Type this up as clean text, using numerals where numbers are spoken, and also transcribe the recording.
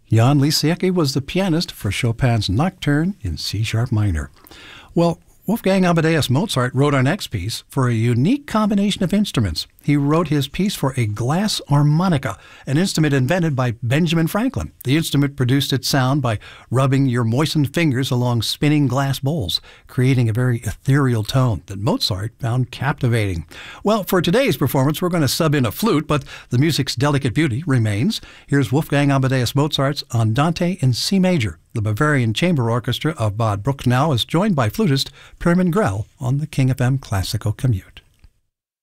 Jan Lisiecki was the pianist for Chopin's Nocturne in C-sharp minor. Well, Wolfgang Amadeus Mozart wrote our next piece for a unique combination of instruments. He wrote his piece for a glass harmonica, an instrument invented by Benjamin Franklin. The instrument produced its sound by rubbing your moistened fingers along spinning glass bowls, creating a very ethereal tone that Mozart found captivating. Well, for today's performance, we're going to sub in a flute, but the music's delicate beauty remains. Here's Wolfgang Amadeus Mozart's Andante in C major. The Bavarian Chamber Orchestra of Bad Brucknau is joined by flutist Pirmin Grell on the King FM Classical Commute.